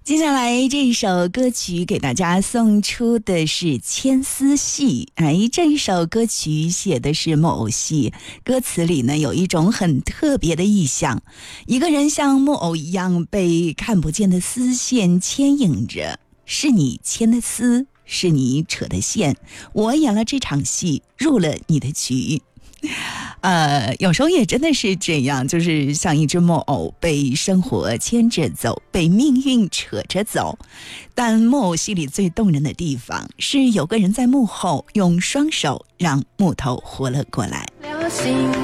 接下来这一首歌曲给大家送出的是《牵丝戏》。这一首歌曲写的是木偶戏，歌词里呢有一种很特别的意象，一个人像木偶一样被看不见的丝线牵引着，是你牵的丝，是你扯的线，我演了这场戏，入了你的局。有时候也真的是这样，就是像一只木偶被生活牵着走，被命运扯着走。但木偶戏里最动人的地方是有个人在幕后用双手让木头活了过来。